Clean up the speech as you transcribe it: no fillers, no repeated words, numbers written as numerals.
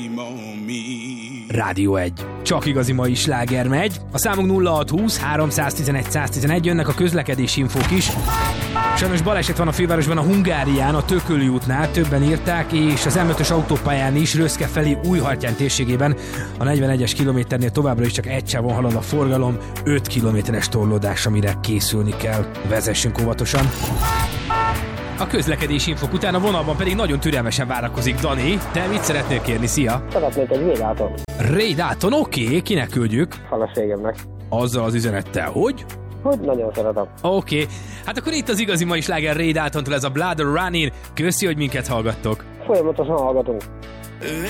Rádió 1. Csak igazi mai sláger megy. A számunk 0620 311 111, jönnek a közlekedési infók is. Sajnos baleset van a fővárosban, a Hungárián, a Tököli útnál, többen írták, és az M5-ös autópályán is, Röszke felé Újhartyán térségében a 41-es kilométernél továbbra is csak egy sávon halad a forgalom, 5 kilométeres torlódás, amire készülni kell. Vezessünk óvatosan. A közlekedési infok után a vonalban pedig nagyon türelmesen várakozik Dani. Te mit szeretnél kérni? Szia! Szeretnék egy Rédáton. Rédáton, oké, kinek küldjük? Feleségemnek. Azzal az üzenettel, hogy? Hogy nagyon szeretem. Oké, hát akkor itt az igazi mai sláger Rédátontól, ez a Blood Running. Köszi, hogy minket hallgattok. Folyamatosan hallgatunk.